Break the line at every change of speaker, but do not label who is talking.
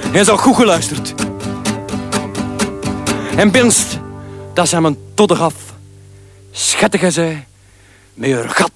Hij zou goed geluisterd. En binnenst, dat zijn mijn todder af. Schattige zij, met haar gat